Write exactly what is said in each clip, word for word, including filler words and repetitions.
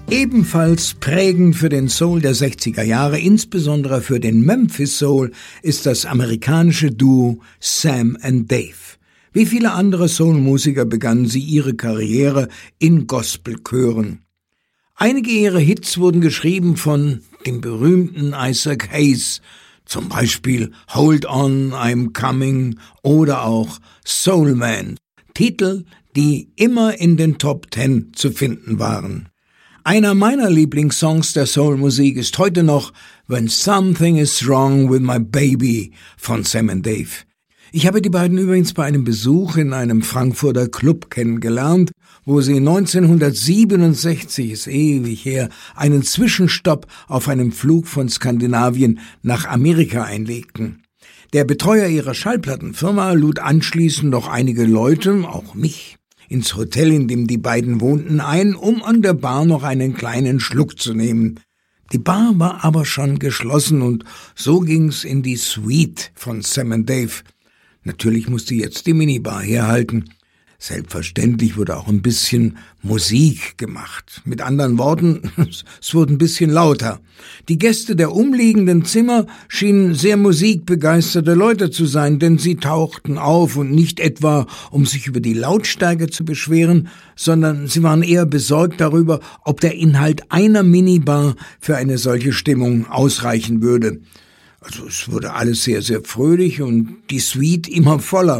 Ebenfalls prägend für den Soul der sechziger Jahre, insbesondere für den Memphis Soul, ist das amerikanische Duo Sam and Dave. Wie viele andere Soul-Musiker begannen sie ihre Karriere in Gospelchören. Einige ihrer Hits wurden geschrieben von dem berühmten Isaac Hayes, zum Beispiel Hold On, I'm Coming oder auch Soul Man, Titel, die immer in den Top Ten zu finden waren. Einer meiner Lieblingssongs der Soul-Musik ist heute noch When Something is Wrong with My Baby von Sam and Dave. Ich habe die beiden übrigens bei einem Besuch in einem Frankfurter Club kennengelernt, wo sie neunzehnhundertsiebenundsechzig, ist ewig her, einen Zwischenstopp auf einem Flug von Skandinavien nach Amerika einlegten. Der Betreuer ihrer Schallplattenfirma lud anschließend noch einige Leute, auch mich, ins Hotel, in dem die beiden wohnten, ein, um an der Bar noch einen kleinen Schluck zu nehmen. Die Bar war aber schon geschlossen und so ging's in die Suite von Sam and Dave. Natürlich musste jetzt die Minibar herhalten. Selbstverständlich wurde auch ein bisschen Musik gemacht. Mit anderen Worten, es wurde ein bisschen lauter. Die Gäste der umliegenden Zimmer schienen sehr musikbegeisterte Leute zu sein, denn sie tauchten auf und nicht etwa, um sich über die Lautstärke zu beschweren, sondern sie waren eher besorgt darüber, ob der Inhalt einer Minibar für eine solche Stimmung ausreichen würde. Also es wurde alles sehr, sehr fröhlich und die Suite immer voller.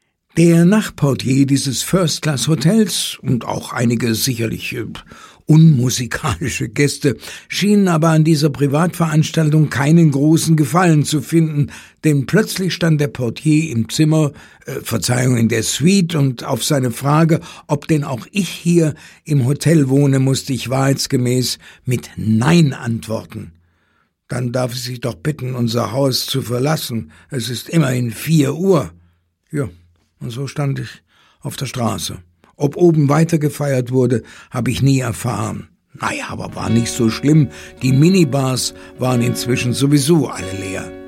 Der Nachtportier dieses First-Class-Hotels und auch einige sicherlich äh, unmusikalische Gäste schienen aber an dieser Privatveranstaltung keinen großen Gefallen zu finden, denn plötzlich stand der Portier im Zimmer, äh, Verzeihung, in der Suite, und auf seine Frage, ob denn auch ich hier im Hotel wohne, musste ich wahrheitsgemäß mit Nein antworten. Dann darf ich Sie doch bitten, unser Haus zu verlassen. Es ist immerhin vier Uhr. Ja. Und so stand ich auf der Straße. Ob oben weiter gefeiert wurde, habe ich nie erfahren. Naja, aber war nicht so schlimm. Die Minibars waren inzwischen sowieso alle leer.